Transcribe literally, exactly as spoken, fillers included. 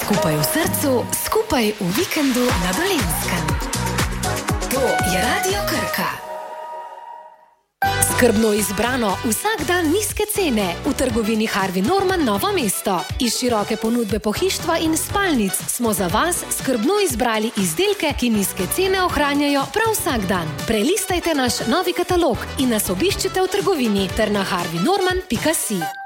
Skupaj v srcu, skupaj v vikendu na Dolenjskem. To je Radio Krka. Skrbno izbrano, vsak dan nizke cene v trgovini Harvey Norman Novo mesto. Iz široke ponudbe pohištva in spalnic smo za vas skrbno izbrali izdelke, ki nizke cene ohranjajo prav vsak dan. Prelistajte naš novi katalog in nas obiščite v trgovini ter na harvey norman pika si.